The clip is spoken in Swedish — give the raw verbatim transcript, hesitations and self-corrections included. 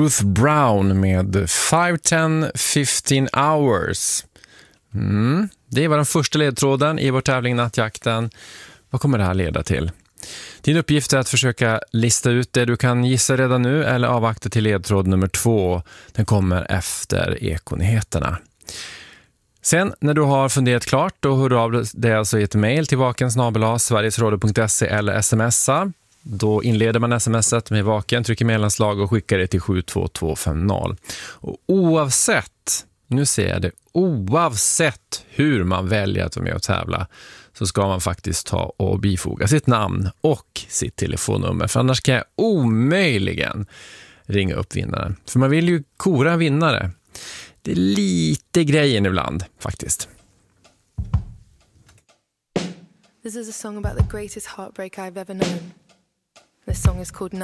Ruth Brown med five ten fifteen hours. Mm, det var den första ledtråden i vår tävling Nattjakten. Vad kommer det här leda till? Din uppgift är att försöka lista ut det du kan gissa redan nu eller avvakta till ledtråd nummer två. Den kommer efter Ekonyheterna. Sen när du har funderat klart, då hör du av dig alltså i ett mejl till vaken snabel-a sverigesradio punkt se eller smsa. Då inleder man smset med vaken, trycker mellanslag och skickar det till sju två två fem noll. Och oavsett, nu ser jag det, oavsett hur man väljer att vara med och tävla, så ska man faktiskt ta och bifoga sitt namn och sitt telefonnummer. För annars kan jag omöjligen ringa upp vinnaren. För man vill ju kora vinnare. Det är lite grejen ibland, faktiskt. This is a song about the greatest heartbreak I've ever known. This song is called